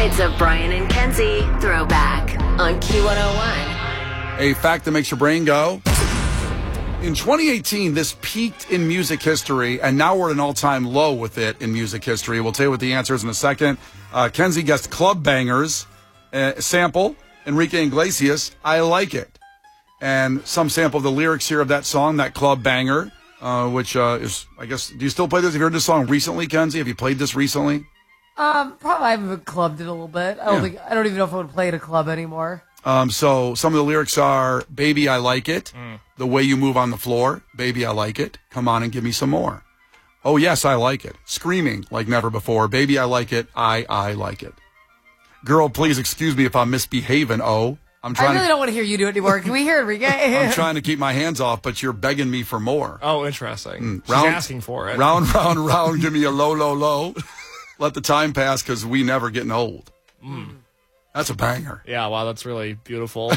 It's a Brian and Kenzie throwback on Q101. A fact that makes your brain go. In 2018, this peaked in music history, and now we're at an all-time low with it in music history. We'll tell you what the answer is in a second. Kenzie guessed Club Bangers. Sample, Enrique Iglesias, I Like It. And some sample of the lyrics here of that song, that Club Banger, which is, I guess, do you still play this? Have you heard this song recently, Kenzie? Have you played this recently? Probably I haven't clubbed it a little bit. I don't even know if I would play at a club anymore. So some of the lyrics are, baby, I like it. The way you move on the floor. Baby, I like it. Come on and give me some more. Oh, yes, I like it. Screaming like never before. Baby, I like it. I like it. Girl, please excuse me if I'm misbehaving. Oh, I really don't want to hear you do it anymore. Can we hear Enrique? I'm trying to keep my hands off, but you're begging me for more. Oh, interesting. She's asking for it. Round, round, round. Give me a low, low, low. Let the time pass because we never getting old. That's a banger. Yeah, wow, that's really beautiful.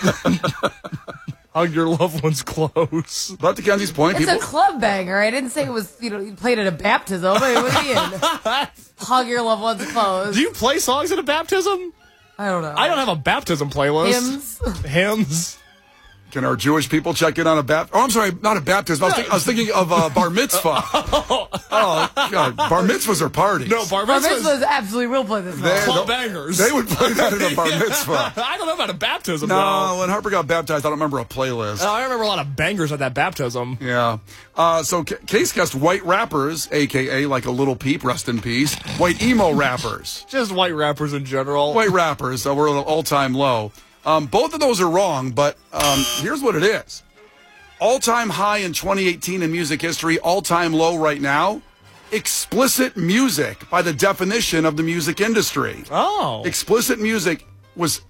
Hug your loved ones close. But to Kenzie's point, it's a club banger. I didn't say it was, you played at a baptism. What do you mean? Hug your loved ones close. Do you play songs at a baptism? I don't know. I don't have a baptism playlist. Hymns. Can our Jewish people check in on a baptism? Oh, I'm sorry, not a baptism. I was thinking of bar mitzvah. Oh, God. Bar mitzvahs are parties. No, bar mitzvah is absolutely real play this song. Club bangers. They would play that in a bar mitzvah. I don't know about a baptism, No, though. when Harper got baptized, I don't remember a playlist. I remember a lot of bangers at that baptism. Yeah. So Case guessed white rappers, a.k.a. like a Little Peep, rest in peace. White emo rappers. Just white rappers in general. White rappers. We're at an all-time low. Both of those are wrong, but here's what it is. All-time high in 2018 in music history, all-time low right now, explicit music by the definition of the music industry. Oh. Explicit music was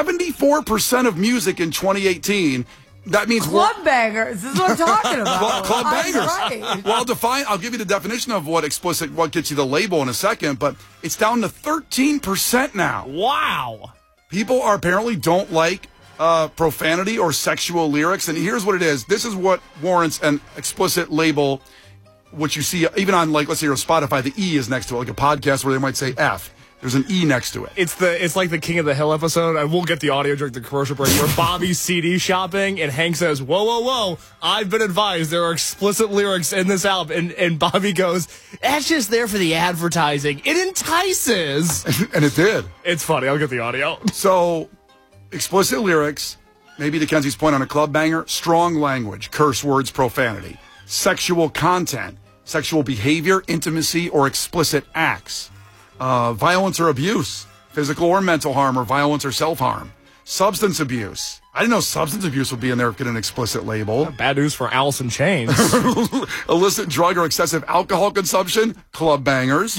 74% of music in 2018. That means club bangers. This is what I'm talking about. Well, club bangers. Right. Well, I'll give you the definition of what gets you the label in a second, but it's down to 13% now. Wow. People apparently don't like profanity or sexual lyrics, and here's what it is. This is what warrants an explicit label, which you see even on, like, let's say you're on Spotify, the E is next to it, like a podcast where they might say F. There's an E next to it. It's like the King of the Hill episode, and we'll get the audio during the commercial break, where Bobby's CD shopping, and Hank says, whoa, whoa, whoa, I've been advised there are explicit lyrics in this album, and Bobby goes, that's just there for the advertising. It entices. And it did. It's funny. I'll get the audio. So, explicit lyrics, maybe to Kenzie's point on a club banger, strong language, curse words, profanity, sexual content, sexual behavior, intimacy, or explicit acts. Violence or abuse, physical or mental harm, or violence or self-harm. Substance abuse. I didn't know substance abuse would be in there get an explicit label. Bad news for Alice in Chains. Illicit drug or excessive alcohol consumption, club bangers.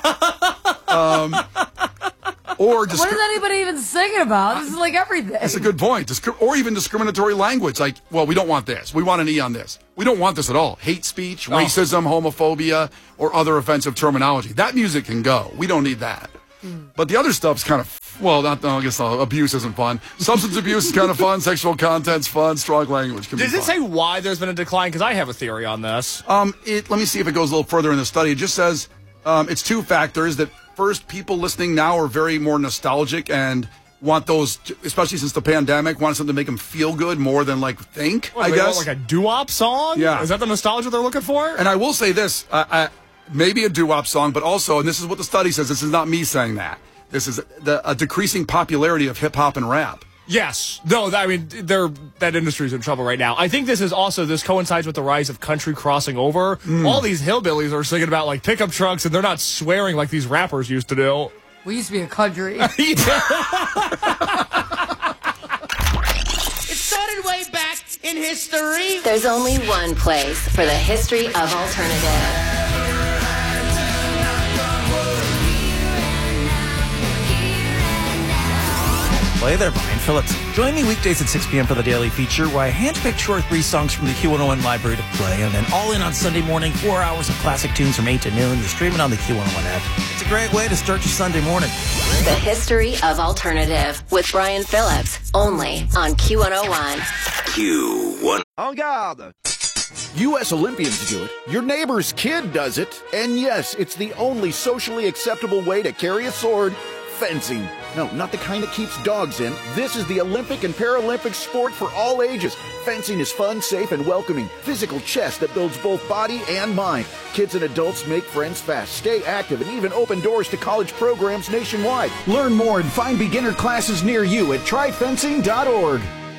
Or what is anybody even singing about? This is like everything. That's a good point. Or even discriminatory language, like, well, we don't want this. We want an E on this. We don't want this at all. Hate speech, racism, homophobia, or other offensive terminology. That music can go. We don't need that. But the other stuff's kind of, I guess abuse isn't fun. Substance abuse is kind of fun. Sexual content's fun. Strong language can be fun. Does it say why there's been a decline? Because I have a theory on this. Let me see if it goes a little further in the study. It just says it's two factors. That first, people listening now are very more nostalgic and want those, especially since the pandemic, want something to make them feel good more than like think, I guess. Want like a doo-wop song? Yeah. Is that the nostalgia they're looking for? And I will say this, maybe a doo-wop song, but also, and this is what the study says, this is not me saying that. This is a decreasing popularity of hip-hop and rap. Yes. No, I mean, that industry's in trouble right now. I think this coincides with the rise of country crossing over. All these hillbillies are singing about, like, pickup trucks, and they're not swearing like these rappers used to do. We used to be a country. It started way back in history. There's only one place for the history of alternative. Hey there, Brian Phillips. Join me weekdays at 6 p.m. for the Daily Feature, where I handpick your 3 songs from the Q101 library to play, and then all in on Sunday morning, 4 hours of classic tunes from 8 to noon. You're streaming on the Q101 app. It's a great way to start your Sunday morning. The history of alternative with Brian Phillips, only on Q101. Q1. En garde! U.S. Olympians do it, your neighbor's kid does it, and yes, it's the only socially acceptable way to carry a sword Fencing. No, not the kind that keeps dogs in. This is the Olympic and Paralympic sport for all ages. Fencing is fun, safe, and welcoming. Physical chess that builds both body and mind. Kids and adults make friends fast, stay active, and even open doors to college programs nationwide. Learn more and find beginner classes near you at tryfencing.org.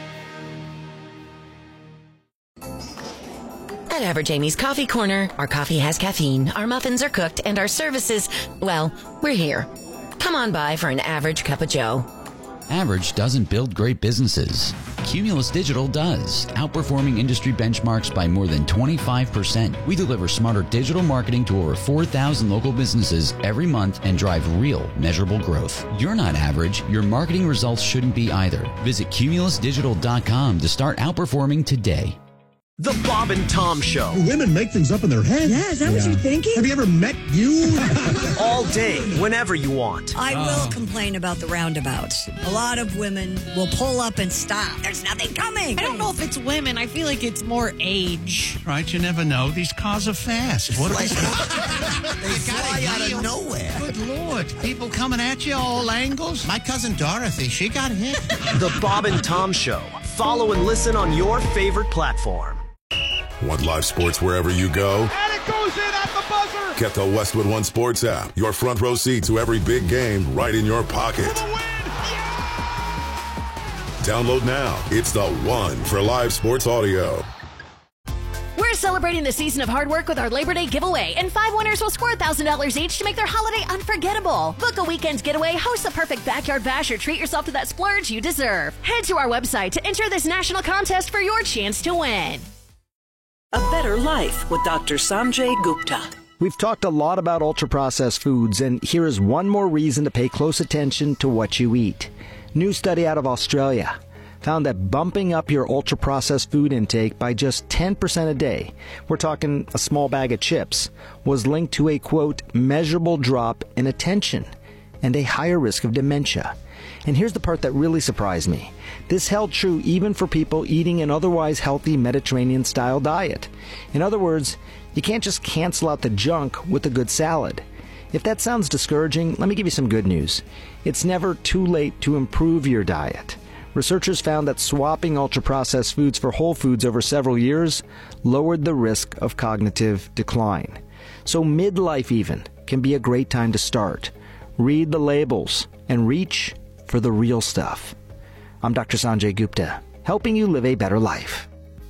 At Average Amy's Coffee Corner, our coffee has caffeine, our muffins are cooked, and our services, well, we're here. Come on by for an average cup of joe. Average doesn't build great businesses. Cumulus Digital does, outperforming industry benchmarks by more than 25%. We deliver smarter digital marketing to over 4,000 local businesses every month and drive real, measurable growth. You're not average. Your marketing results shouldn't be either. Visit cumulusdigital.com to start outperforming today. The Bob and Tom Show. Women make things up in their head. Yeah, is that what you're thinking? Have you ever met you? All day, whenever you want. I will complain about the roundabouts. A lot of women will pull up and stop. There's nothing coming. I don't know if it's women. I feel like it's more age. Right, you never know. These cars are fast. What They fly out of nowhere. Good Lord. People coming at you all angles. My cousin Dorothy, she got hit. The Bob and Tom Show. Follow and listen on your favorite platform. Want live sports wherever you go? And it goes in at the buzzer! Get the Westwood One Sports app. Your front row seat to every big game right in your pocket. Download now. It's the one for live sports audio. We're celebrating the season of hard work with our Labor Day giveaway, and 5 winners will score $1,000 each to make their holiday unforgettable. Book a weekend getaway, host a perfect backyard bash, or treat yourself to that splurge you deserve. Head to our website to enter this national contest for your chance to win. A Better Life with Dr. Sanjay Gupta. We've talked a lot about ultra-processed foods, and here is one more reason to pay close attention to what you eat. New study out of Australia found that bumping up your ultra-processed food intake by just 10% a day, we're talking a small bag of chips, was linked to a, quote, measurable drop in attention and a higher risk of dementia. And here's the part that really surprised me. This held true even for people eating an otherwise healthy Mediterranean-style diet. In other words, you can't just cancel out the junk with a good salad. If that sounds discouraging, let me give you some good news. It's never too late to improve your diet. Researchers found that swapping ultra-processed foods for whole foods over several years lowered the risk of cognitive decline. So midlife even can be a great time to start. Read the labels and reach for the real stuff. I'm Dr. Sanjay Gupta, helping you live a better life.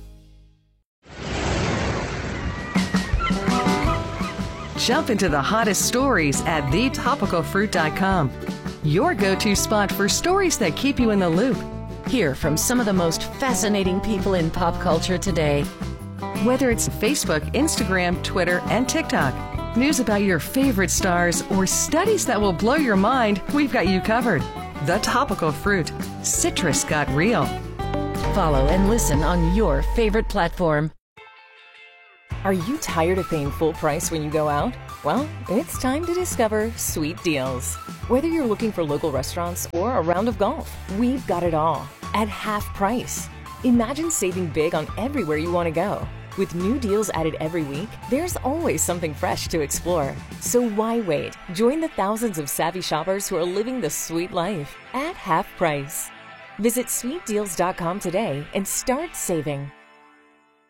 Jump into the hottest stories at thetopicalfruit.com. Your go-to spot for stories that keep you in the loop. Hear from some of the most fascinating people in pop culture today. Whether it's Facebook, Instagram, Twitter, and TikTok, news about your favorite stars, or studies that will blow your mind, we've got you covered. The Topical Fruit. Citrus got real. Follow and listen on your favorite platform. Are you tired of paying full price when you go out? Well, it's time to discover Sweet Deals. Whether you're looking for local restaurants or a round of golf, we've got it all at half price. Imagine saving big on everywhere you want to go. With new deals added every week, there's always something fresh to explore. So why wait? Join the thousands of savvy shoppers who are living the sweet life at half price. Visit sweetdeals.com today and start saving.